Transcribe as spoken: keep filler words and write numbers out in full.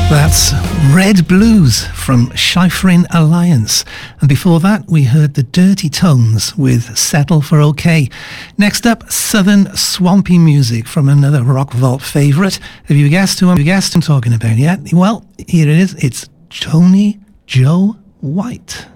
That's Red Blues from Schifrin Alliance. And before that, we heard the Dirty Tones with Settle for OK. Next up, Southern Swampy Music from another Rock Vault favourite. Have you guessed who I'm, guessed who I'm talking about yet? Well, here it is. It's Tony Joe White.